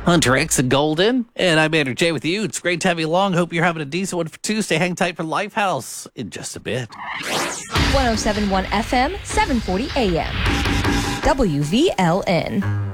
Hunter X and Golden, and I'm Andrew J with you. It's great to have you along. Hope you're having a decent one for Tuesday. Hang tight for Lifehouse in just a bit. 107.1 FM, 740 AM. WVLN.